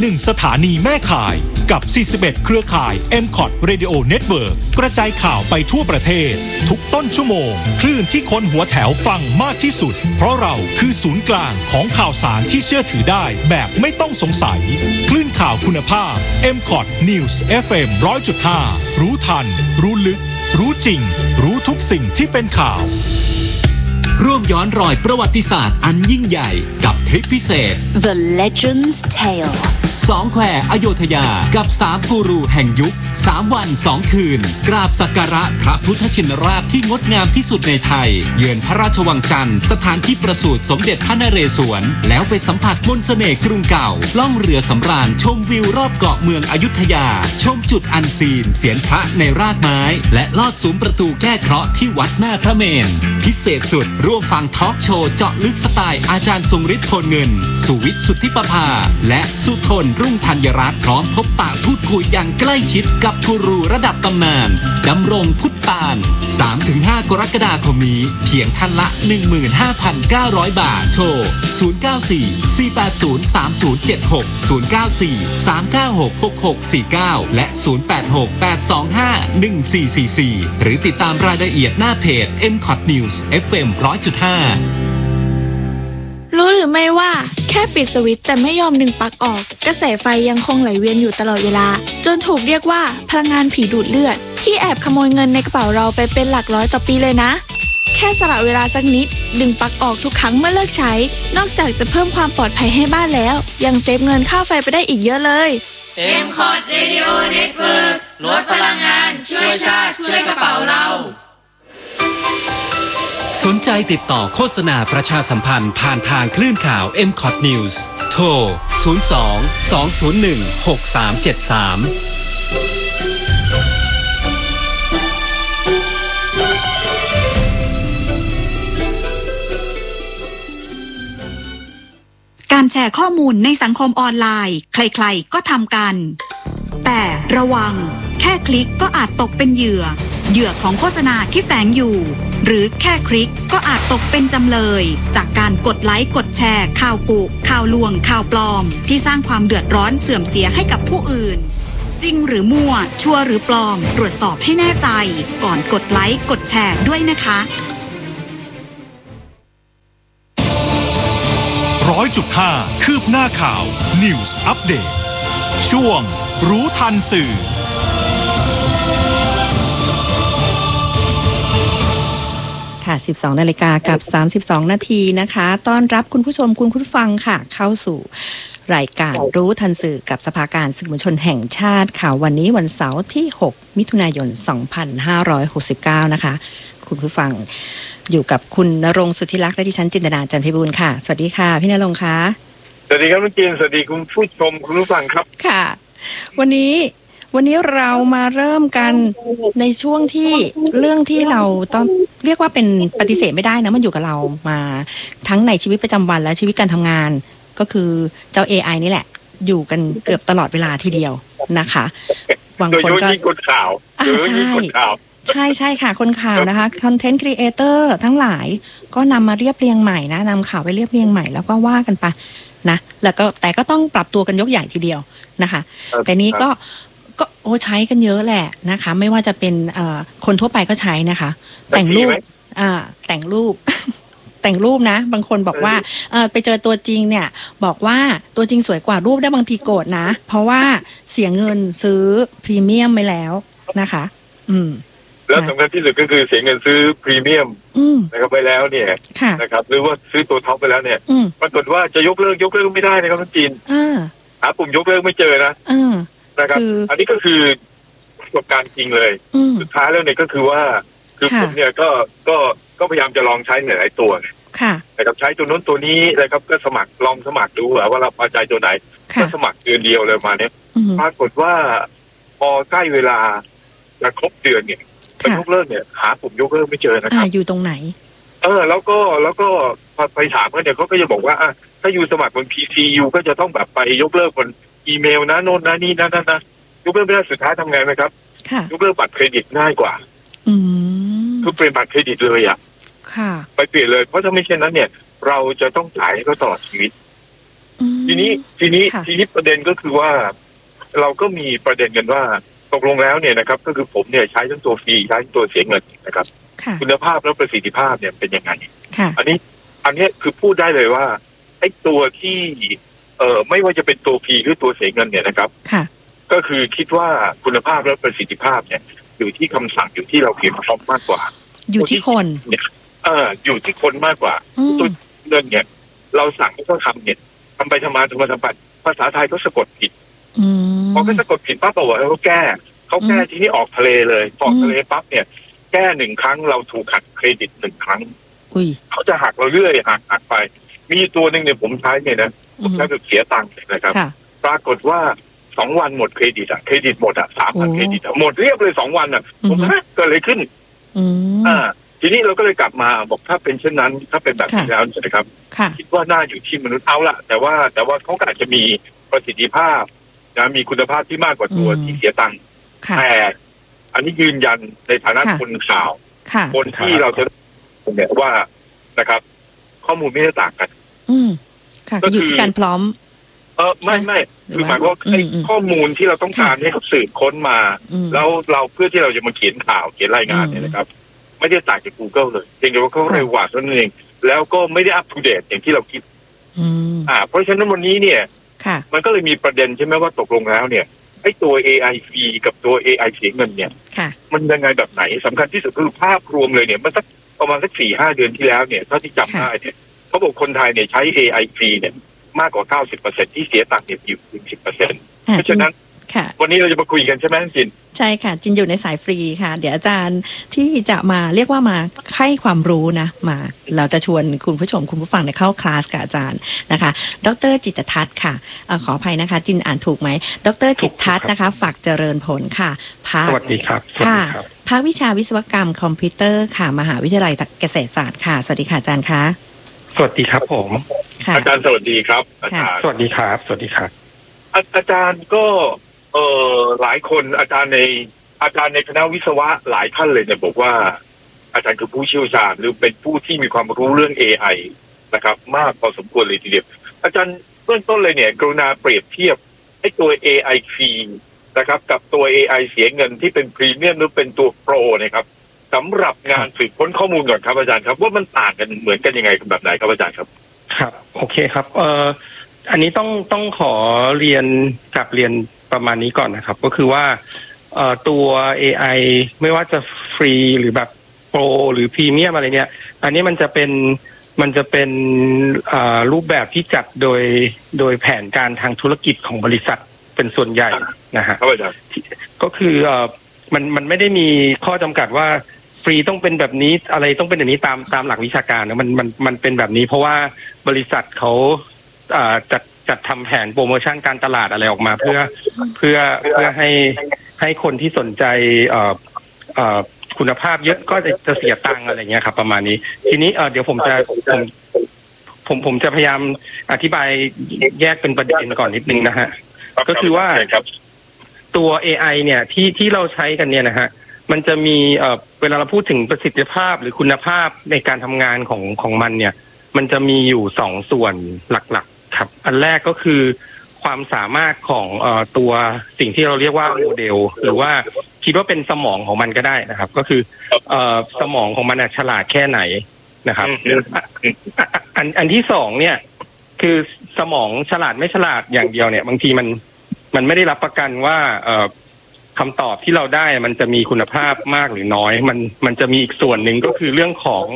1 สถานีแม่ข่ายกับ 41 เครือข่าย MCOT Radio Network กระจายข่าวไปทั่วประเทศทุกต้นชั่วโมงคลื่นที่คนหัวแถวฟังมากที่สุดเพราะเราคือศูนย์กลางของข่าวสารที่เชื่อถือได้แบบไม่ต้องสงสัยคลื่นข่าวคุณภาพ MCOT News FM 100.5 รู้ทันรู้ลึกรู้จริงรู้ทุกสิ่งที่เป็นข่าวร่วมย้อนรอยประวัติศาสตร์อันยิ่งใหญ่กับทริปพิเศษ The Legend's Tale 2 แควอโยธยากับ3กูรูแห่งยุค3 วัน 2 คืนกราบสักการะพระพุทธชินราชที่งดงามที่สุดในไทยเยือนพระราชวังจันทร์สถานที่ประสูติสมเด็จพระนเรศวรแล้วไปสัมผัสมนต์เสน่ห์กรุงเก่าล่องเรือสำราญชมวิวรอบเกาะเมืองอยุธยาชมจุดอันซีนเสียนพระในรากไม้และลอดซุ้มประตูแก้เคราะห์ที่วัดหน้าพระเมรุพิเศษสุดร่วมฟังทอล์กโชว์เจาะลึกสไตล์อาจารย์ทรงฤทธิ์โพลเงินสุวิทย์สุทธิประภาและสุทนรุ่งธัญรัตน์พร้อมพบปะพูดคุยอย่างใกล้ชิดกับกูรูระดับตำนานดำรงพุทธปาน 3-5 กรกฎาคมนี้เพียงท่านละ 15,900 บาทโทร 094-480-3076 094-396-6649 และ 086-825-1444 หรือติดตามรายละเอียดหน้าเพจ MCOT News FM 100.5 รู้หรือไม่ว่าแค่ปิดสวิตช์แต่ไม่ยอมดึงปลั๊กออกกระแสไฟยังคงไหลเวียนอยู่ตลอดเวลาจนถูกเรียกว่าพลังงานผีดูดเลือดที่แอบขโมยเงินในกระเป๋าเราไปเป็นหลักร้อยต่อปีเลยนะแค่สละเวลาสักนิดดึงปลั๊กออกทุกครั้งเมื่อเลิกใช้นอกจากจะเพิ่มความปลอดภัยให้บ้านแล้วยังเซฟเงินค่าไฟไปได้อีกเยอะเลย MCOT Radio Network ลดพลังงานช่วยชาติช่วยกระเป๋าเราสนใจติดต่อโฆษณาประชาสัมพันธ์ผ่านทางคลื่นข่าว MCOT News โทร 02-201-6373 การแชร์ข้อมูลในสังคมออนไลน์ใครๆก็ทำกันแต่ระวังแค่คลิกก็อาจตกเป็นเหยื่อของโฆษณาที่แฝงอยู่หรือแค่คลิกก็อาจตกเป็นจำเลยจากการกดไลค์กดแชร์ข่าวกุข่าวลวงข่าวปลอมที่สร้างความเดือดร้อนเสื่อมเสียให้กับผู้อื่นจริงหรือมั่วชัวร์หรือปลอมตรวจสอบให้แน่ใจก่อนกดไลค์กดแชร์ด้วยนะคะ 100.5 คืบหน้าข่าว News Update ช่วงรู้ทันสื่อค่ะ 12 นาฬิกากับ 32 นาทีนะคะต้อนรับคุณผู้ชมคุณผู้ฟังค่ะเข้าสู่รายการรู้ทันสื่อกับสภาการสื่อมวลชนแห่งชาติค่ะวันนี้วันเสาร์ที่ 6 มิถุนายน 2569 นะคะคุณผู้ฟังอยู่กับคุณณรงค์สุทธิลักษณ์และดิฉันจินตนาจันทร์ไพบูลย์ค่ะสวัสดีค่ะพี่ณรงค์ค่ะสวัสดีครับคุณจินสวัสดีคุณผู้ชมคุณผู้ฟังครับค่ะวันนี้เรามาเริ่มกันในช่วงที่เรื่องที่เราต้องเรียกว่าเป็นปฏิเสธไม่ได้นะมันอยู่กับเรามาทั้งในชีวิตประจำวันและชีวิตการทำงานก็คือเจ้า AI นี่แหละอยู่กันเกือบตลอดเวลาทีเดียวนะคะบางคนก็คนข่าวใช่ค่ะคนข่าวนะคะคอนเทนต์ครีเอเตอร์ทั้งหลายก็นำมาเรียบเรียงใหม่นะนำข่าวไปเรียบเรียงใหม่แล้วก็ว่ากันไปนะแล้วก็แต่ก็ต้องปรับตัวกันยกใหญ่ทีเดียวนะคะแต่นี้ก็ใช้กันเยอะแหละนะคะไม่ว่าจะเป็นคนทั่วไปก็ใช้นะคะแต่งรูปแต่งรูปนะบางคนบอกว่าไปเจอตัวจริงเนี่ยบอกว่าตัวจริงสวยกว่ารูปได้บางทีโกรธนะเพราะว่าเสียเงินซื้อพรีเมียมไปแล้วนะคะแล้วสำคัญที่สุดก็คือเสียเงินซื้อพรีเมียมนะครับไปแล้วเนี่ยนะครับหรือว่าซื้อตัวท็อปไปแล้วเนี่ยปรากฏว่าจะยกเลิกไม่ได้นะครับท่านจีนหาปุ่มยกเลิกไม่เจอนะนะครับอันนี้ก็คือประสบการณ์จริงเลยสุดท้ายแล้วเนี่ยก็คือว่าคือผมเนี่ยก็พยายามจะลองใช้หลายตัวนะครับใช้ตัวนู้นตัวนี้นะครับก็ลองสมัครดูว่าเราพอใจตัวไหนก็สมัครเดือนเดียวเลยมาเนี่ยปรากฏว่าพอใกล้เวลาจะครบเดือนเนี่ยยกเลิกเนี่ยหาปุ่มยกเลิกไม่เจอนะครับอยู่ตรงไหนแล้วก็พอไปถามเนี่ยเขาก็จะบอกว่าถ้าอยู่สมัครบน PC อยู่ก็จะต้องแบบไปยกเลิกบนอีเมลนะโน่นนะนี่นะยกเลิกไม่ได้สุดท้ายทำไงไหมครับยกเลิกบัตรเครดิตง่ายกว่าคือเปลี่ยนบัตรเครดิตเลยไปเปลี่ยนเลยเพราะถ้าไม่เช่นนั้นเนี่ยเราจะต้องจ่ายให้เขาตลอดชีวิตทีนี้ประเด็นก็คือว่าเราก็มีประเด็นกันว่าตกลงแล้วเนี่ยนะครับก็คือผมเนี่ยใช้ทั้งตัวฟรีใช้ทั้งตัวเสียเงินนะครับคุณภาพและประสิทธิภาพเนี่ยเป็นยังไงอันนี้คือพูดได้เลยว่าไอ้ตัวที่ไม่ว่าจะเป็นตัวฟรีหรือตัวเสียเงินเนี่ยนะครับก็คือคิดว่าคุณภาพและประสิทธิภาพเนี่ยอยู่ที่คำสั่งอยู่ที่เราเขียนพร้อมมากกว่าอยู่ที่คนเนี่ยอยู่ที่คนมากกว่าตัวเงินเนี่ยเราสั่งให้เขาทำเนี่ยทำไปทำมาภาษาไทยเขาสะกดผิดพอเขาสะกดผิดปั๊บบอกว่าเขาแก้ทีนี้ออกทะเลเลยออกทะเลปั๊บเนี่ยแก้1 ครั้งเราถูกหักเครดิต1 ครั้งเขาจะหักเราเรื่อยหักไปมีตัวหนึ่งเนี่ยผมใช้เนี่ยนะผมใช้แบบเสียตังค์นะครับปรากฏว่า2 วันหมดเครดิตหมด3,000 เครดิตหมดเรียบเลย2 วันผมเกิดอะไรขึ้นทีนี้เราก็เลยกลับมาบอกถ้าเป็นเช่นนั้นถ้าเป็นแบบนี้แล้วนะครับคิดว่าน่าอยู่ที่มนุษย์เอาละแต่ว่าเขาอาจจะมีประสิทธิภาพนะมีคุณภาพที่มากกว่าตัวที่เสียตังค์แต่อันนี้ยืนยันในฐานะคนข่าวคนที่เราจะเนี่ยว่านะครับข้อมูลไม่ได้ต่างกันก็อยู่ที่การพร้อมไม่คือหมายว่าข้อมูลที่เราต้องการให้เขาสืบค้นมาแล้วเราเพื่อที่เราจะมาเขียนข่าวเขียนรายงานเนี่ยนะครับไม่ได้ต่างจาก Google เลยเพียงแต่ว่าเขาเร็วกว่านั่นเองแล้วก็ไม่ได้อัปเดตอย่างที่เราคิดเพราะฉะนั้นวันนี้เนี่ยมันก็เลยมีประเด็นใช่ไหมว่าตกลงแล้วเนี่ยไอ้ตัว AI ฟรีกับตัว AI เสียเงินเนี่ยมันยังไงแบบไหนสำคัญที่สุดคือภาพรวมเลยเนี่ยมันสักประมาณสัก 4-5 เดือนที่แล้วเนี่ยเท่าที่จำได้เนี่ยเขาบอกคนไทยเนี่ยใช้ AI ฟรีเนี่ยมากกว่า 90% ที่เสียตังค์เนี่ยอยู่ถึง 10% เพราะฉะนั้นวันนี้เราจะมาคุยกันใช่ไหมจินใช่ค่ะจินอยู่ในสายฟรีค่ะเดี๋ยวอาจารย์ที่จะมาเรียกว่ามาให้ความรู้นะมาเราจะชวนคุณผู้ชมคุณผู้ฟังเข้าคลาสกับอาจารย์นะคะดร.จิตทัศน์ค่ะขออภัยนะคะจินอ่านถูกไหมดร.จิตทัศน์นะคะฝากเจริญผลค่ะสวัสดีครับค่ะภาควิชาวิศวกรรมคอมพิวเตอร์ค่ะมหาวิทยาลัยเกษตรศาสตร์ค่ะสวัสดีค่ะอาจารย์คะสวัสดีครับผมอาจารย์สวัสดีครับอาจารย์สวัสดีครับสวัสดีครับอาจารย์ก็หลายคนอาจารย์ในคณะวิศวะหลายท่านเลยเนี่ยบอกว่าอาจารย์คือผู้เชี่ยวชาญหรือเป็นผู้ที่มีความรู้เรื่อง AI นะครับมากพอสมควรเลยทีเดียวอาจารย์เบื้องต้นเลยเนี่ยกรุณาเปรียบเทียบให้ตัว AI ฟรีนะครับกับตัว AI เสียเงินที่เป็นพรีเมียมหรือเป็นตัวโปรนะครับสำหรับงานสืบค้นข้อมูลก่อนครับอาจารย์ครับว่ามันต่างกันเหมือนกันยังไงแบบไหนครับอาจารย์ครับครับโอเคครับอันนี้ต้องขอเรียนประมาณนี้ก่อนนะครับก็คือว่าตัว AI ไม่ว่าจะฟรีหรือแบบโปรหรือพรีเมียมอะไรเนี่ยอันนี้มันจะเป็นรูปแบบที่จัดโดยแผนการทางธุรกิจของบริษัทเป็นส่วนใหญ่นะฮะก็คือมันไม่ได้มีข้อจำกัดว่าฟรีต้องเป็นแบบนี้อะไรต้องเป็นแบบนี้ตามหลักวิชาการนะมันเป็นแบบนี้เพราะว่าบริษัทเขาจัดทำแผนโปรโมชั่นการตลาดอะไรออกมาเพื่อให้คนที่สนใจคุณภาพเยอะก็จะเสียตังค์อะไรเงี้ยครับประมาณนี้ทีนี้เดี๋ยวผมจะพยายามอธิบายแยกเป็นประเด็นก่อนนิดนึงนะฮะก็คือว่าตัว AI เนี่ยที่เราใช้กันเนี่ยนะฮะมันจะมีเวลาเราพูดถึงประสิทธิภาพหรือคุณภาพในการทำงานของมันเนี่ยมันจะมีอยู่2 ส่วนหลักๆครับอันแรกก็คือความสามารถของตัวสิ่งที่เราเรียกว่าโมเดลหรือว่าคิดว่าเป็นสมองของมันก็ได้นะครับก็คือสมองของมันฉลาดแค่ไหนนะครับอันที่2เนี่ยคือสมองฉลาดไม่ฉลาดอย่างเดียวเนี่ยบางทีมันไม่ได้รับประกันว่าคำตอบที่เราได้มันจะมีคุณภาพมากหรือน้อยมันจะมีอีกส่วนหนึ่งก็คือเรื่องของ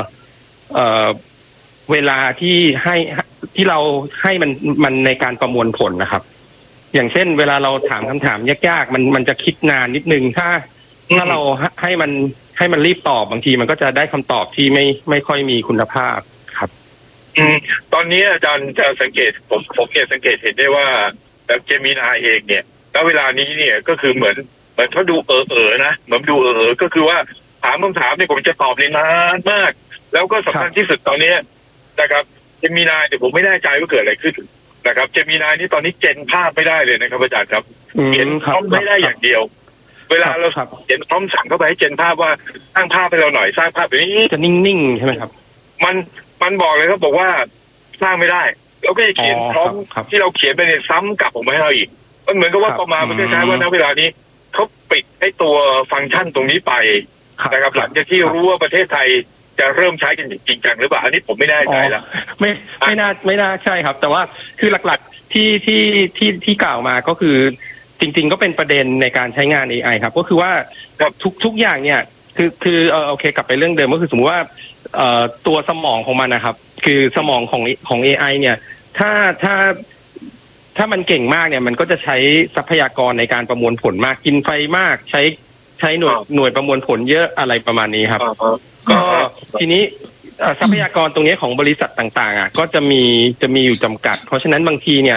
เวลาที่เราให้มันในการประมวลผลนะครับอย่างเช่นเวลาเราถามคำถามยากๆมันจะคิดนานนิดนึงถ้าเราให้มันรีบตอบบางทีมันก็จะได้คำตอบที่ไม่ค่อยมีคุณภาพครับตอนนี้อาจารย์จะสังเกตผมเนี่ยสังเกตเห็นได้ว่าแบบเจมินาเองเนี่ยณเวลานี้เนี่ยก็คือเหมือนเขาดูนะเหมือนดูก็คือว่าถามคำถามเนี่ยผมจะตอบในนานมากแล้วก็สำคัญที่สุดตอนนี้นะครับเจมินาเนี่ยผมไม่แน่ใจว่าเกิดอะไรขึ้นนะครับเจมินานี่ตอนนี้เจนภาพไม่ได้เลยนะครับอาจารย์ครับเห็นพร้อมไม่ได้อย่างเดียวเวลาเราเห็นพร้อมสั่งเข้าไปให้เจนภาพว่าสร้างภาพให้เราหน่อยสร้างภาพแบบนี้จะนิ่งๆใช่ไหมครับมันบอกเลยครับบอกว่าสร้างไม่ได้เราก็จะเขียนพร้อมที่เราเขียนไปเนี่ยซ้ำกลับออกมาให้เราอีกมันเหมือนกับว่าประมาณมันคล้ายๆว่าณเวลานี้เขาปิดให้ตัวฟังก์ชันตรงนี้ไปนะครับหลังจากที่รู้ว่าประเทศไทยจะเริ่มใช้กันจริงจังหรือเปล่าอันนี้ผมไม่แน่ใจแล้วไม่น่าใช่ครับแต่ว่าคือหลักๆที่กล่าวมาก็คือจริงๆก็เป็นประเด็นในการใช้งาน AI ครับก็คือว่าทุกอย่างเนี่ยคือโอเคกลับไปเรื่องเดิมก็คือสมมติว่าตัวสมองของมันนะครับคือสมองของ AI เนี่ยถ้ามันเก่งมากเนี่ยมันก็จะใช้ทรัพยากรในการประมวลผลมากกินไฟมากใช้หน่วยประมวลผลเยอะอะไรประมาณนี้ครับก็ทีนี้ทรัพยากรตรงนี้ของบริษัทต่างๆก็จะมีอยู่จำกัดเพราะฉะนั้นบางทีเนี่ย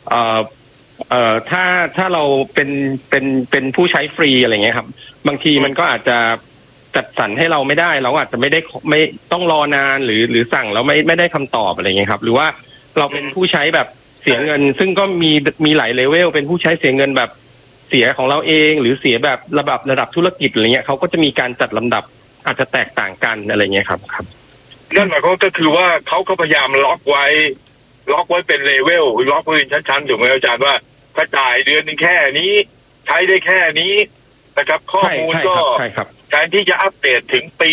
ถ้าเราเป็นผู้ใช้ฟรีอะไรเงี้ยครับบางทีมันก็อาจจะจัดสรรให้เราไม่ได้เราอาจจะไม่ต้องรอนานหรือสั่งแล้วไม่ได้คำตอบอะไรเงี้ยครับหรือว่าเราเป็นผู้ใช้แบบเสียเงินซึ่งก็มีหลายเลเวลเป็นผู้ใช้เสียเงินแบบเสียของเราเองหรือเสียแบบระดับธุรกิจอะไรเงี้ยเขาก็จะมีการจัดลำดับอาจจะแตกต่างกันอะไรเงี้ยครับนั่นหมายความก็คือว่าเขาก็พยายามล็อกไว้เป็นเลเวลล็อกไว้เป็นชั้นๆถูกไหมอาจารย์ว่าถ้าจ่ายเดือนนึงแค่นี้ใช้ได้แค่นี้นะครับข้อมูลก็การที่จะอัปเดตถึงปี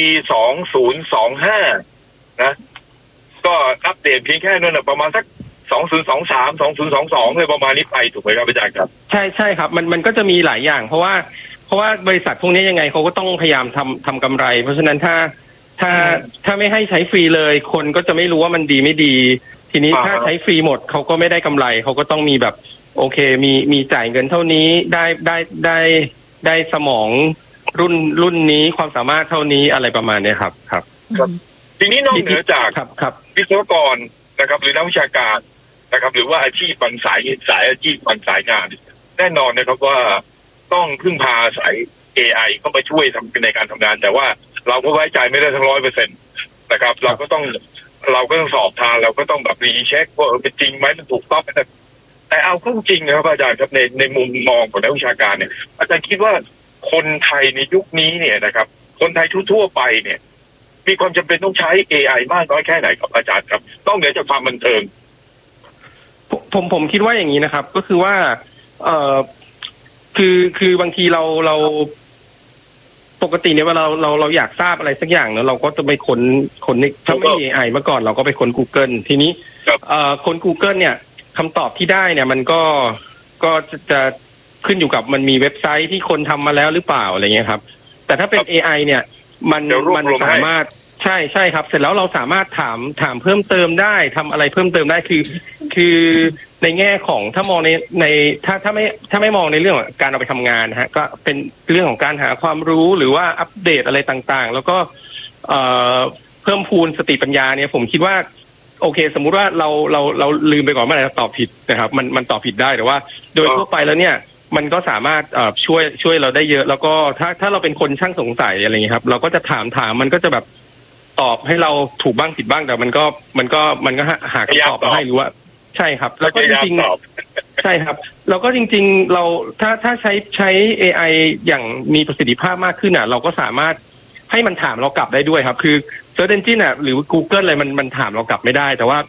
2025นะก็อัปเดตเพียงแค่นั้นประมาณสัก2023 2022เลยประมาณนี้ไปถูกไหมครับอาจารย์ครับใช่ครับมันก็จะมีหลายอย่างเพราะว่าบริษัทพวกนี้ยังไงเขาก็ต้องพยายามทำกำไรเพราะฉะนั้นถ้าไม่ให้ใช้ฟรีเลยคนก็จะไม่รู้ว่ามันดีไม่ดีทีนี้ถ้าใช้ฟรีหมดเขาก็ไม่ได้กำไรเขาก็ต้องมีแบบโอเคมีจ่ายเงินเท่านี้ได้สมองรุ่นนี้ความสามารถเท่านี้อะไรประมาณนี้ครับทีนี้นอกเหนือจากวิศวกรนะครับหรือนักวิชาการนะครับหรือว่าอาชีพบางสายอาชีพบางสายงานแน่นอนนะครับว่าต้องพึ่งพาสาย AI เข้ามาช่วยในการทำงานแต่ว่าเราก็ไว้ใจไม่ได้ทั้ง 100% นะครับเราก็ต้องสอบทานเราก็ต้องแบบรีเช็คว่าเป็นจริงไหมมันถูกต้องแต่เอาเข้าจริงนะครับอาจารย์ครับในมุมมองของนักวิชาการเนี่ยอาจารย์คิดว่าคนไทยในยุคนี้เนี่ยนะครับคนไทยทั่วไปเนี่ยมีความจำเป็นต้องใช้ AI มากน้อยแค่ไหนครับอาจารย์ครับต้องเหนือจากความบันเทิงผมคิดว่าอย่างนี้นะครับก็คือว่าคือบางทีเราปกติเนี่ยเวลาเราอยากทราบอะไรสักอย่างเนอะเราก็จะไปค้นถ้าไม่มี AI เมื่อก่อนเราก็ไปค้น Google ทีนี้ค้น Google เนี่ยคำตอบที่ได้เนี่ยมันก็จะขึ้นอยู่กับมันมีเว็บไซต์ที่คนทำมาแล้วหรือเปล่าอะไรเงี้ยครับแต่ถ้าเป็น AI เนี่ยมันสามารถใช่ครับเสร็จแล้วเราสามารถถามเพิ่มเติมได้ทำอะไรเพิ่มเติมได้คือในแง่ของถ้ามองในถ้าไม่มองในเรื่องของการเอาไปทำงานนะฮะก็เป็นเรื่องของการหาความรู้หรือว่าอัปเดตอะไรต่างๆแล้วก็เพิ่มพูนสติปัญญาเนี่ยผมคิดว่าโอเคสมมุติว่าเราลืมไปก่อนเมื่อไหร่เราตอบผิดนะครับมันตอบผิดได้แต่ว่าโดยทั่วไปแล้วเนี่ยมันก็สามารถช่วยเราได้เยอะแล้วก็ถ้าเราเป็นคนช่างสงสัยอะไรเงี้ยครับเราก็จะถามมันก็จะแบบตอบให้เราถูกบ้างผิดบ้างแต่มันก็หาคำตอบมาให้หรือว่าใช่ครับแล้วก็จริงๆใช่ครับแล้วก็จริงๆเราถ้าใช้ AI อย่างมีประสิทธิภาพมากขึ้นเราก็สามารถให้มันถามเรากลับได้ด้วยครับคือ Search Engine หรือ Google อะไรมันถามเรากลับไม่ได้แต่ว่า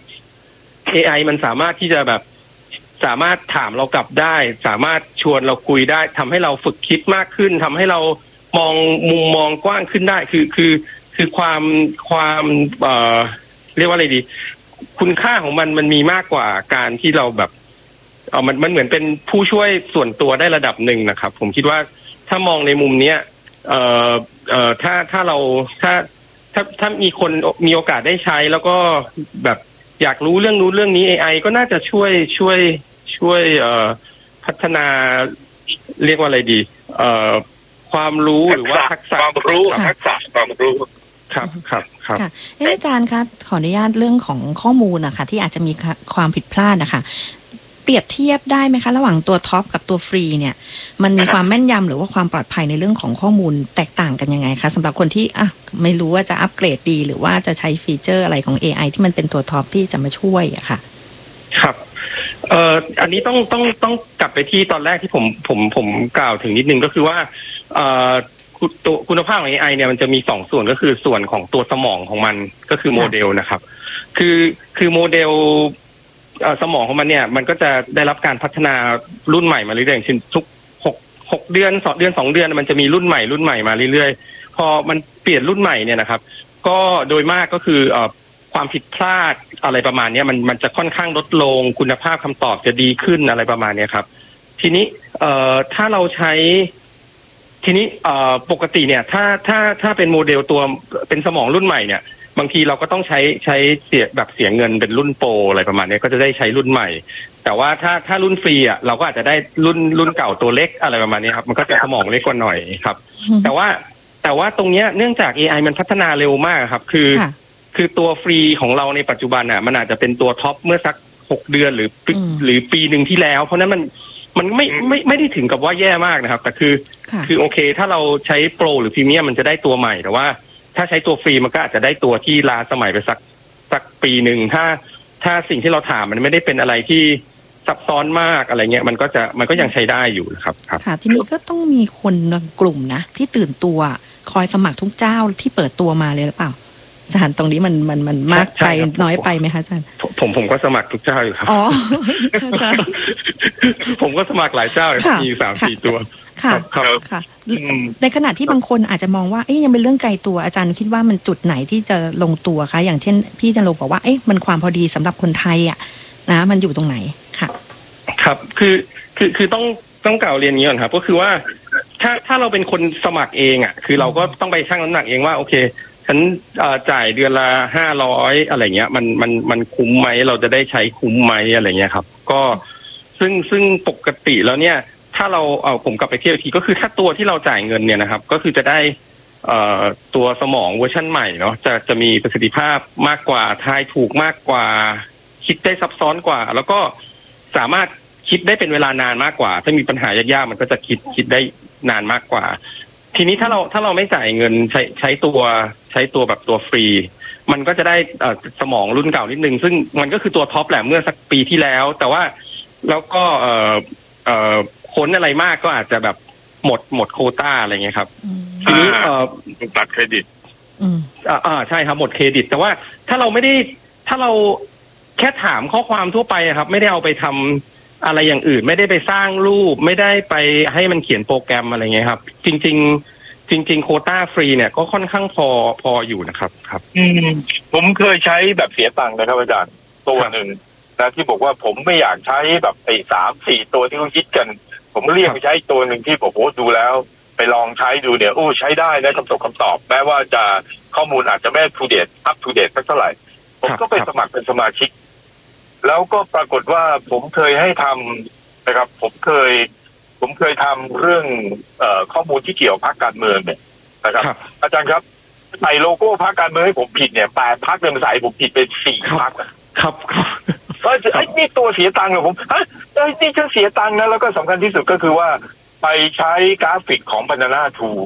AI มันสามารถที่จะแบบสามารถถามเรากลับได้สามารถชวนเราคุยได้ทำให้เราฝึกคิดมากขึ้นทำให้เรามองมุมมองกว้างขึ้นได้คือความเรียกว่าอะไรดีคุณค่าของมันมีมากกว่าการที่เราแบบมันเหมือนเป็นผู้ช่วยส่วนตัวได้ระดับหนึ่งนะครับผมคิดว่าถ้ามองในมุมเนี้ยถ้าเราถ้ามีคนมีโอกาสได้ใช้แล้วก็แบบอยากรู้เรื่องนี้ AI ก็น่าจะช่วยพัฒนาเรียกว่าอะไรดีความรู้หรือว่าทักษะความรู้ครับค่ะอาจารย์คะขออนุญาตเรื่องของข้อมูลนะคะที่อาจจะมีความผิดพลาดนะคะเปรียบเทียบได้ไหมคะระหว่างตัวท็อปกับตัวฟรีเนี่ยมันมีความแม่นยำหรือว่าความปลอดภัยในเรื่องของข้อมูลแตกต่างกันยังไงคะสำหรับคนที่ไม่รู้ว่าจะอัปเกรดดีหรือว่าจะใช้ฟีเจอร์อะไรของ AI ที่มันเป็นตัวท็อปที่จะมาช่วยอะค่ะครับอันนี้ต้องกลับไปที่ตอนแรกที่ผมกล่าวถึงนิดนึงก็คือว่าตัวคุณภาพของ AI เนี่ยมันจะมี2ส่วนก็คือส่วนของตัวสมองของมันก็คือโมเดลนะครับคือโมเดลสมองของมันเนี่ยมันก็จะได้รับการพัฒนารุ่นใหม่มาเรื่อยๆอย่างเช่นทุก6 เดือน2 เดือนมันจะมีรุ่นใหม่มาเรื่อยๆพอมันเปลี่ยนรุ่นใหม่เนี่ยนะครับก็โดยมากก็คือความผิดพลาดอะไรประมาณนี้มันจะค่อนข้างลดลงคุณภาพคำตอบจะดีขึ้นอะไรประมาณนี้ครับทีนี้ถ้าเราใช้ทีนี้ปกติเนี่ยถ้าเป็นโมเดลตัวเป็นสมองรุ่นใหม่เนี่ยบางทีเราก็ต้องใช้เสียเงินเป็นรุ่นโปรอะไรประมาณนี้ก็จะได้ใช้รุ่นใหม่แต่ว่าถ้ารุ่นฟรีอ่ะเราก็อาจจะได้รุ่นเก่าตัวเล็กอะไรประมาณนี้ครับมันก็จะสมองเล็กกว่าหน่อยครับแต่ว่าตรงเนี้ยเนื่องจาก AI มันพัฒนาเร็วมากครับคือตัวฟรีของเราในปัจจุบันอ่ะมันอาจจะเป็นตัวท็อปเมื่อสัก6 เดือนหรือปีนึงที่แล้วเพราะนั้นมันไม่ได้ถึงกับว่าแย่มากนะครับแต่คือโอเคถ้าเราใช้โปรหรือพรีเมียมมันจะได้ตัวใหม่แต่ว่าถ้าใช้ตัวฟรีมันก็อาจจะได้ตัวที่ล้าสมัยไปสักปีหนึ่งถ้าสิ่งที่เราถามมันไม่ได้เป็นอะไรที่ซับซ้อนมากอะไรเงี้ยมันก็ยังใช้ได้อยู่ครับค่ะทีนี้ก็ต้องมีคนกลุ่มนะที่ตื่นตัวคอยสมัครทุกเจ้าที่เปิดตัวมาเลยหรือเปล่าอาจารย์ตรงนี้มันมากไปน้อยไปไหมคะอาจารย์ผมก็สมัครทุกเจ้าอยู่ครับอ๋ออาจารย์ผมก็สมัครหลายเจ้ามี 3-4 ตัวค่ะค่ะในขณะที่บางคนอาจจะมองว่ายังเป็นเรื่องไกลตัวอาจารย์คิดว่ามันจุดไหนที่จะลงตัวคะอย่างเช่นพี่จันโลบอกว่ามันความพอดีสำหรับคนไทยอ่ะนะมันอยู่ตรงไหนค่ะครับคือต้องกล่าวเรียนนี้ก่อนครับก็คือว่าถ้าเราเป็นคนสมัครเองอ่ะคือเราก็ต้องไปชั่งน้ำหนักเองว่าโอเคฉันจ่ายเดือนละ500อะไรเงี้ยมันคุ้มไหมเราจะได้ใช้คุ้มไหมอะไรเงี้ยครับก็ซึ่งปกติแล้วเนี่ยถ้าเราผมกลับไปเทียบทีก็คือถ้าตัวที่เราจ่ายเงินเนี่ยนะครับก็คือจะได้ตัวสมองเวอร์ชันใหม่เนาะจะมีประสิทธิภาพมากกว่าทายถูกมากกว่าคิดได้ซับซ้อนกว่าแล้วก็สามารถคิดได้เป็นเวลานานมากกว่าถ้ามีปัญหายากๆมันก็จะคิดได้นานมากกว่าทีนี้ถ้าเราไม่จ่ายเงินใช้ตัวแบบตัวฟรีมันก็จะได้สมองรุ่นเก่านิดนึงซึ่งมันก็คือตัวท็อปแหละเมื่อสักปีที่แล้วแต่ว่าแล้วก็ค้นอะไรมากก็อาจจะแบบหมดโควต้าอะไรเงี้ยครับทีนี้ตัดเครดิตใช่ครับหมดเครดิตแต่ว่าถ้าเราแค่ถามข้อความทั่วไปครับไม่ได้เอาไปทำอะไรอย่างอื่นไม่ได้ไปสร้างรูปไม่ได้ไปให้มันเขียนโปรแกรมอะไรเงี้ยครับจริงโควต้าฟรีเนี่ยก็ค่อนข้างพออยู่นะครับครับผมเคยใช้แบบเสียตังค์นะครับอาจารย์ตัวหนึ่งนะที่บอกว่าผมไม่อยากใช้แบบ3-4 ตัวที่เขาคิดกันผมเรียกไปใช้ตัวหนึ่งที่บอกโอ้ดูแล้วไปลองใช้ดูเนี่ยใช้ได้นะคำตอบแม้ว่าจะข้อมูลอาจจะไม่อัปทูเดตสักเท่าไหร่ผมก็ไปสมัครเป็นสมาชิกแล้วก็ปรากฏว่าผมเคยให้ทำนะครับผมเคยทำเรื่องข้อมูลที่เกี่ยวพรรคการเมืองเนี่ยนะครับอาจารย์ครับใส่โลโก้พรรคการเมืองให้ผมผิดเนี่ย8 พรรคเดิมใส่ผมผิดเป็น4 พรรคครับนี่ตัวเสียตังค์เหรอผมนี่ฉันเสียตังค์นะแล้วก็สำคัญที่สุดก็คือว่าไปใช้กราฟิกของ Banana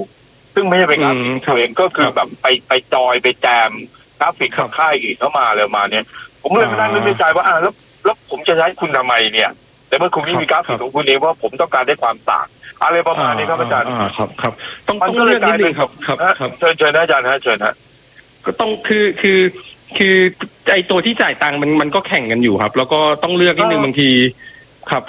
2ซึ่งไม่ใช่เป็นกราฟิกเองก็คือแบบไปจอยไปแจมกราฟิกของค่ายอื่นเข้ามาเลยมาเนี่ยผมเลยนั่งนึกในใจว่าแล้วผมจะใช้คุณทำไมเนี่ยแต่เมื่อคุณไม่มีกราฟิกของคุณเองว่าผมต้องการได้ความต่างอะไรประมาณนี้ครับอาจารย์ครับต้องเลือกนิดนึงครับเชิญอาจารย์เชิญฮะก็ต้องคือไอตัวที่จ่ายตังค์มันก็แข่งกันอยู่ครับแล้วก็ต้องเลือกนิดนึงบางทีครับ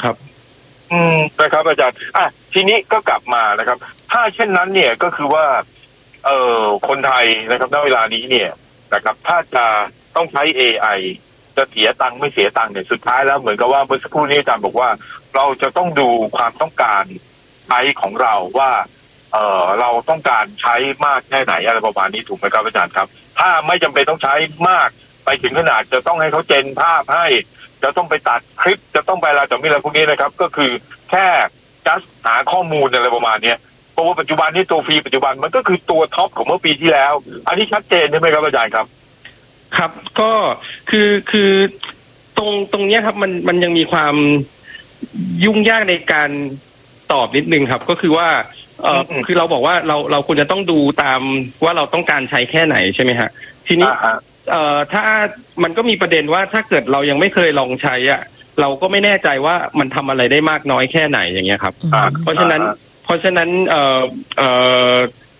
นะครับอาจารย์ทีนี้ก็กลับมานะครับถ้าเช่นนั้นเนี่ยก็คือว่าคนไทยนะครับณเวลานี้เนี่ยนะครับถ้าจะต้องใช้ AI จะเสียตังค์ไม่เสียตังค์เนี่ยสุดท้ายแล้วเหมือนกับว่าเมื่อสักครู่นี้อาจารย์บอกว่าเราจะต้องดูความต้องการใช้ของเราว่าเราต้องการใช้มากแค่ไหนอะไรประมาณนี้ถูกไหมครับอาจารย์ครับถ้าไม่จำเป็นต้องใช้มากไปถึงขนาดจะต้องให้เขาเจนภาพให้จะต้องไปตัดคลิปจะต้องไปอะไรต่อมีอะไรพวกนี้นะครับก็คือแค่justหาข้อมูลอะไรประมาณนี้เพราะว่าปัจจุบันนี้ตัวฟรีปัจจุบันมันก็คือตัวท็อปของเมื่อปีที่แล้วอันนี้ชัดเจนใช่ไหมครับอาจารย์ครับครับก็คือตรงนี้ครับมันยังมีความยุ่งยากในการตอบนิดนึงครับก็คือว่าคือเราบอกว่าเราควรจะต้องดูตามว่าเราต้องการใช้แค่ไหนใช่ไหมฮะทีนี้ถ้ามันก็มีประเด็นว่าถ้าเกิดเรายังไม่เคยลองใช้เราก็ไม่แน่ใจว่ามันทำอะไรได้มากน้อยแค่ไหนอย่างเงี้ยครับเพราะฉะนั้น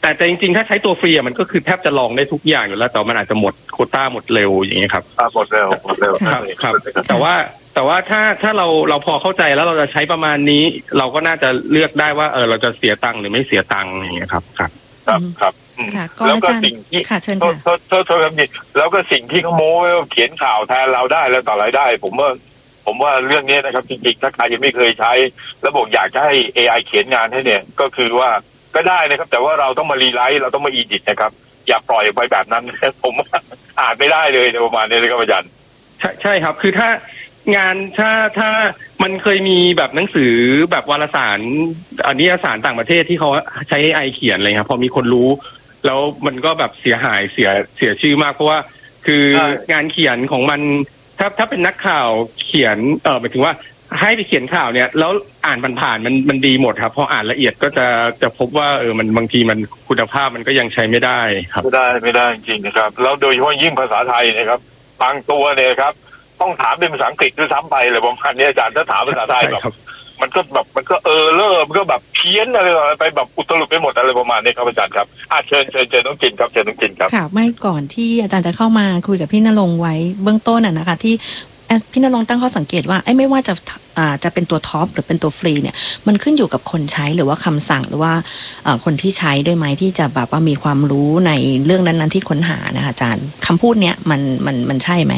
แต่จริงๆถ้าใช้ตัวฟรีมันก็คือแทบจะลองได้ทุกอย่างอยู่แล้วแต่มันอาจจะหมดโควต้าหมดเร็วอย่างเงี้ยครับหมดเร็วครับแต่ว่าถ้าเราพอเข้าใจแล้วเราจะใช้ประมาณนี้เราก็น่าจะเลือกได้ว่าเราจะเสียตังค์หรือไม่เสียตังค์อย่างเงี้ยครับครับแล้วก็สิ่งที่เชิญค่ะแล้วก็สิ่งที่เขาโม้เขียนข่าวแทนเราได้แล้วต่ออะไรได้ผมว่าเรื่องนี้นะครับจริงๆถ้าใครยังไม่เคยใช้แล้วบอกอยากจะให้ AI เขียนงานให้เนี่ยก็คือว่าก็ได้นะครับแต่ว่าเราต้องมารีไลท์เราต้องมาอีดิทนะครับอย่าปล่อยไปแบบนั้นผมอ่านไม่ได้เลยในประมาณนี้นะครับอาจารย์ใช่ครับคือถ้างานถ้ามันเคยมีแบบหนังสือแบบวารสารนิยสารต่างประเทศที่เขาใช้ AI เขียนเลยครับพอมีคนรู้แล้วมันก็แบบเสียหายเสียชื่อมากเพราะว่าคืองานเขียนของมันถ้าเป็นนักข่าวเขียนหมายถึงว่าให้ไปเขียนข่าวเนี่ยแล้วอ่านผ่านมันดีหมดครับพออ่านละเอียดก็จะพบว่ามันบางทีมันคุณภาพมันก็ยังใช้ไม่ได้ครับไม่ได้จริงๆนะครับแล้วโดยเฉพาะยิ่งภาษาไทยนะครับบางตัวเนี่ยครับต้องถามเป็นภาษาอังกฤษด้วยซ้ำไปเลยประมาณนี้อาจารย์ถ้าถามภาษาไทยแบบมันก็มันก็แบบเพี้ยนอะไรไปแบบอุตลุดไปหมดอะไรประมาณนี้ครับอาจารย์ครับเชิญต้องกินครับเชิญต้องกินครับค่ะไม่ก่อนที่อาจารย์จะเข้ามาคุยกับพี่ณรงค์ไว้เบื้องต้นนะคะที่พี่ณรงค์ตั้งข้อสังเกตว่าไม่ว่าจะเป็นตัวท็อปหรือเป็นตัวฟรีเนี่ยมันขึ้นอยู่กับคนใช้หรือว่าคำสั่งหรือว่าคนที่ใช้ด้วยไหมที่จะแบบว่ามีความรู้ในเรื่องนั้นๆที่ค้นหานะคะอาจารย์คำพูดเนี้ยมันใช่ไหม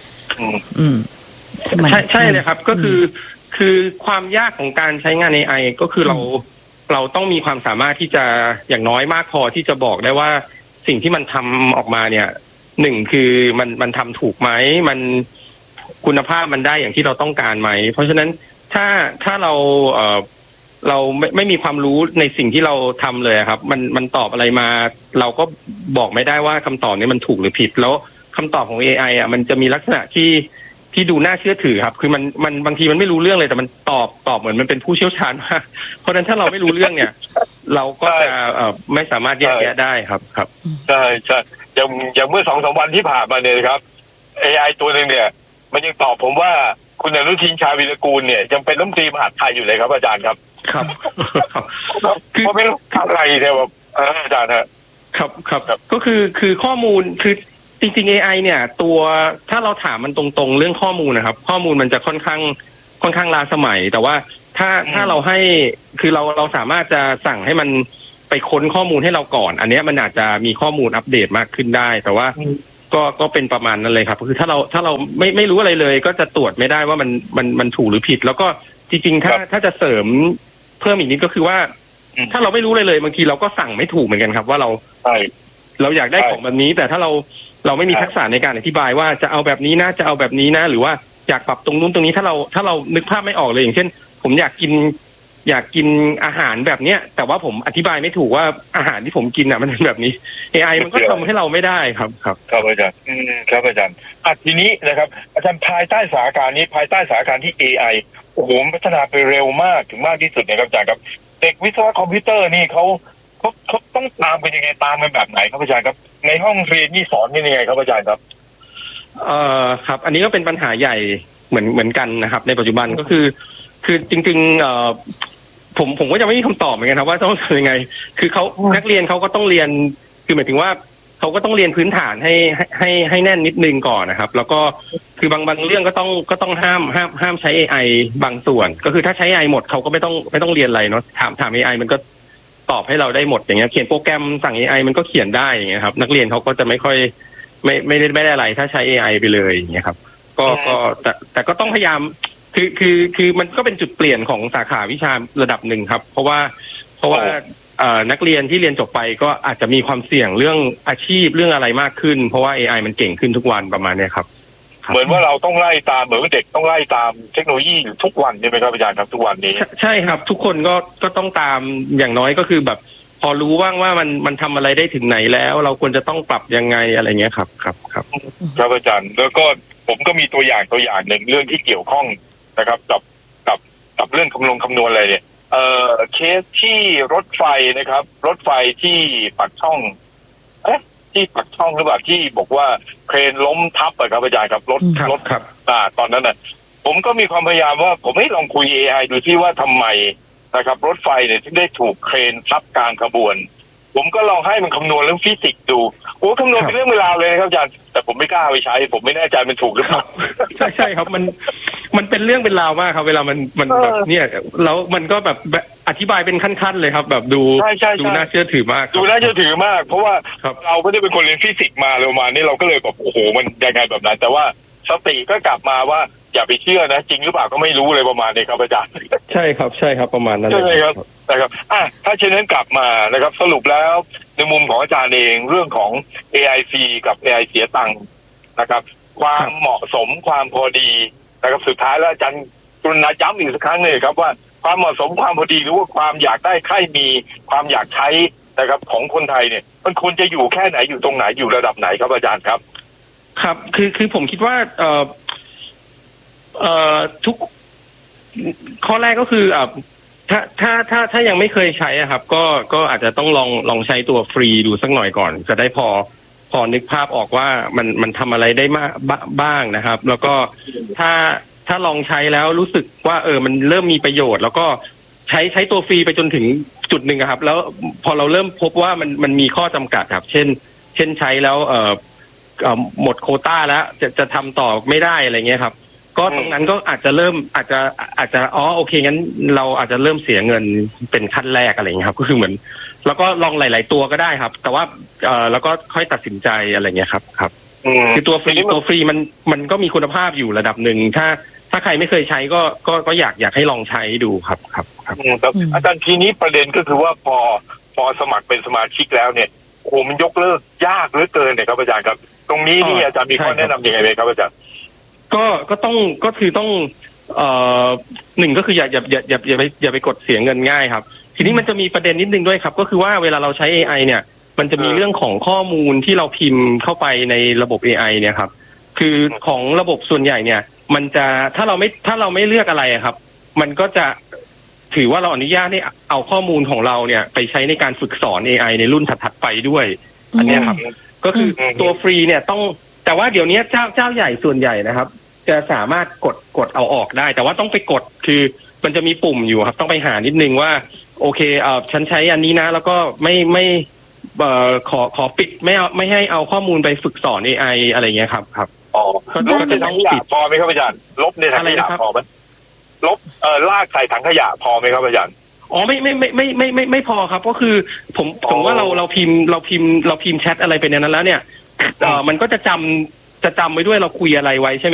ใช่เลยครับก็คือความยากของการใช้งาน AI ก็คือเราต้องมีความสามารถที่จะอย่างน้อยมากพอที่จะบอกได้ว่าสิ่งที่มันทำออกมาเนี่ยหนึ่งคือมันทำถูกไหมมันคุณภาพมันได้อย่างที่เราต้องการไหมเพราะฉะนั้นถ้าเราไม่มีความรู้ในสิ่งที่เราทำเลยครับมันตอบอะไรมาเราก็บอกไม่ได้ว่าคำตอบนี้มันถูกหรือผิดแล้วคำตอบของ AI มันจะมีลักษณะที่ดูน่าเชื่อถือครับคือมันบางทีมันไม่รู้เรื่องเลยแต่มันตอบเหมือนมันเป็นผู้เชี่ยวชาญมากเพราะฉะนั้นถ้าเราไม่รู้เรื่องเนี่ยเราก็จะไม่สามารถแยกแยะได้ครับใช่อย่างเมื่อ 2-3 วันที่ผ่านมาเนี่ยครับ AI ตัวนึงเนี่ยมันยังตอบผมว่าคุณอนุทินชาญวีรกูลเนี่ยยังเป็นรัฐมนตรีมหาดไทยอยู่เลยครับอาจารย์ครับคือไม่รู้อะไรเนี่ยแบบอาจารย์ครับก็คือข้อมูลคือจริงๆ AI เนี่ยตัวถ้าเราถามมันตรงๆเรื่องข้อมูลนะครับข้อมูลมันจะค่อนข้างล้าสมัยแต่ว่าถ้าเราให้คือเราสามารถจะสั่งให้มันไปค้นข้อมูลให้เราก่อนอันนี้มันอาจจะมีข้อมูลอัปเดตมากขึ้นได้แต่ว่าก็เป็นประมาณนั้นเลยครับคือถ้าเราไม่รู้อะไรเลยก็จะตรวจไม่ได้ว่ามันถูกหรือผิดแล้วก็จริงๆถ้าจะเสริมเพิ่มอีกนิดก็คือว่าถ้าเราไม่รู้อะไรเลยบางทีเราก็สั่งไม่ถูกเหมือนกันครับว่าเราอยากได้ของแบบนี้แต่ถ้าเราไม่มีทักษะในการอธิบายว่าจะเอาแบบนี้นะจะเอาแบบนี้นะหรือว่าอยากปรับตรงนู้นตรงนี้ถ้าเรานึกภาพไม่ออกเลยอย่างเช่นผมอยากกินอาหารแบบเนี้ยแต่ว่าผมอธิบายไม่ถูกว่าอาหารที่ผมกินมันเป็นแบบนี้ AI มันก็ทำให้เราไม่ได้ครับอาจารย์ครับอาจารย์ทีนี้นะครับอาจารย์ภายใต้สถานการณ์นี้ภายใต้สถานการณ์ที่ AI โอ้โหพัฒนาไปเร็วมากถึงมากที่สุดนะครับอาจารย์ครับเด็กวิศวะคอมพิวเตอร์นี่เขาต้องตามกันยังไงตามกันแบบไหนครับอาจารย์ครับในห้องเรียนนี่สอนกันยังไงครับอาจารย์ครับครับอันนี้ก็เป็นปัญหาใหญ่เหมือนกันนะครับในปัจจุบันก็คือจริงๆผมก็จะไม่มีคำตอบเหมือนกันครับว่าต้องทำยังไงคือเขานักเรียนเขาก็ต้องเรียนคือหมายถึงว่าเขาก็ต้องเรียนพื้นฐานให้แน่นนิดนึงก่อนนะครับแล้วก็คือบางเรื่องก็ต้องห้ามใช้ AI บางส่วนก็คือถ้าใช้ AI หมดเขาก็ไม่ต้องเรียนอะไรเนาะถาม AI มันก็ตอบให้เราได้หมดอย่างเงี้ยเขียนโปรแกรมสั่ง AI มันก็เขียนได้อย่างเงี้ยครับนักเรียนเขาก็จะไม่ค่อยไม่ได้อะไรถ้าใช้ AI ไปเลยอย่างเงี้ยครับก็แต่ก็ต้องพยายามคือมันก็เป็นจุดเปลี่ยนของสาขาวิชาระดับหนึ่งครับเพราะว่านักเรียนที่เรียนจบไปก็อาจจะมีความเสี่ยงเรื่องอาชีพเรื่องอะไรมากขึ้นเพราะว่า AI มันเก่งขึ้นทุกวันประมาณนี้ครับเหมือนว่าเราต้องไล่ตามเหมือนว่าเด็กต้องไล่ตามเทคโนโลยีอยู่ทุกวันใช่ไหมครับอาจารย์ครับทุกวันนี้ใช่ครับทุกคนก็ต้องตามอย่างน้อยก็คือแบบพอรู้ว่ามันทำอะไรได้ถึงไหนแล้วเราควรจะต้องปรับยังไงอะไรเงี้ยครับครับอาจารย์แล้วก็ผมก็มีตัวอย่างหนึ่งเรื่องที่เกี่ยวข้องนะครับกับเรื่องคำนวณอะไรเนี่ยเคสที่รถไฟนะครับรถไฟที่ปักช่องที่ปักช่องหรือเปล่าที่บอกว่าเครนล้มทับครับอาจารย์ครับรถครับตอนนั้นน่ะผมก็มีความพยายามว่าผมให้ลองคุย AI ดูที่ว่าทำไมนะครับรถไฟเนี่ยถึงได้ถูกเครนทับกลางขบวนผมก็ลองให้มันคำนวณเรื่องฟิสิกส์ดูโอ้คำนวณเป็นเรื่องเวลาเลยครับอาจารย์แต่ผมไม่กล้าไปใช้ผมไม่แน่ใจมันถูกหรือเปล่าใช่ครับมันเป็นเรื่องเป็นราวมากครับเวลามันแบบเนี่ยแล้วมันก็แบบอธิบายเป็นขั้นๆเลยครับแบบดูน่าเชื่อถือมากดูน่าเชื่อถือมากเพราะว่าเราไม่ได้เป็นคนเรียนฟิสิกส์มาเลยมานี่เราก็เลยแบบโอ้โหมันยังไงแบบนั้นแต่ว่าสติก็กลับมาว่าอย่าไปเชื่อนะจริงหรือเปล่าก็ไม่รู้เลยประมาณนี้ครับอาจารย์ใช่ครับประมาณนั้นใช่ครับนะครับถ้าเช่นนั้นกลับมานะครับสรุปแล้วในมุมของอาจารย์เองเรื่องของ AIC กับ AI เสียตังค์นะครับความเหมาะสมความพอดีนะครับสุดท้ายแล้วอาจารย์กรุณาย้ำอีกสักครั้งหนึ่งครับว่าความเหมาะสมความพอดีหรือว่าความอยากได้ใครมีความอยากใช้นะครับของคนไทยเนี่ยมันควรจะอยู่แค่ไหนอยู่ตรงไหนอยู่ระดับไหนครับอาจารย์ครับครับคือผมคิดว่าทุกข้อแรกก็คือถ้ายังไม่เคยใช้อะครับก็อาจจะต้องลองใช้ตัวฟรีดูสักหน่อยก่อนจะได้พอนึกภาพออกว่ามันทำอะไรได้มากบ้างนะครับแล้วก็ถ้าลองใช้แล้วรู้สึกว่ามันเริ่มมีประโยชน์แล้วก็ใช้ตัวฟรีไปจนถึงจุดหนึ่งครับแล้วพอเราเริ่มพบว่ามันมีข้อจำกัดครับเช่นใช้แล้วหมดโควต้าแล้วจะทำต่อไม่ได้อะไรเงี้ยครับก็ตรงนั้นก็อาจจะโอเคงั้นเราอาจจะเริ่มเสียเงินเป็นขั้นแรกอะไรอย่างเงี้ยครับก็คือเหมือนแล้วก็ลองหลายๆตัวก็ได้ครับแต่ว่าแล้วก็ค่อยตัดสินใจอะไรเงี้ยครับคือตัวฟรีมันก็มีคุณภาพอยู่ระดับหนึ่งถ้าใครไม่เคยใช้ก็อยากให้ลองใช้ดูครับอาจารย์ทีนี้ประเด็นก็คือว่าพอสมัครเป็นสมาชิกแล้วเนี่ยโอ้มันยกเลิกยากเหลือเกินเนี่ยครับอาจารย์ครับตรงนี้นี่อาจารย์มีข้อแนะนำยังไงไหมครับอาจารย์ต้องหนึ่งก็คืออย่าไปกดเสียเงินง่ายครับทีนี้มันจะมีประเด็นนิดนึงด้วยครับก็คือว่าเวลาเราใช้ AI เนี่ยมันจะมีเรื่องของข้อมูลที่เราพิมพ์เข้าไปในระบบ AI เนี่ยครับคือของระบบส่วนใหญ่เนี่ยมันจะถ้าเราไม่เลือกอะไรครับมันก็จะถือว่าเราอนุญาตให้เอาข้อมูลของเราเนี่ยไปใช้ในการฝึกสอน AI ในรุ่นถัดๆไปด้วยอันนี้ครับก็คือตัวฟรีเนี่ยต้องแต่ว่าเดี๋ยวนี้เจ้าใหญ่ส่วนใหญ่นะครับจะสามารถกดเอาออกได้แต่ว่าต้องไปกดคือมันจะมีปุ่มอยู่ครับต้องไปหานิดนึงว่าโอเคฉันใช้อันนี้นะแล้วก็ไม่ขอปิดไม่ให้เอาข้อมูลไปฝึกสอน AI อะไรเงี้ยครับลบในถังขยะพอไหมครับอาจารย์ลบในถังขยะพอไหมลบลากใส่ถังขยะพอไหมครับอาจารย์ไม่พอครับก็คือผมว่าเราพิมพ์แชทอะไรไปในนั้นแล้วเนี่ยมันก็จะจำไว้ด้วยเราคุยอะไรไว้ใช่ไหม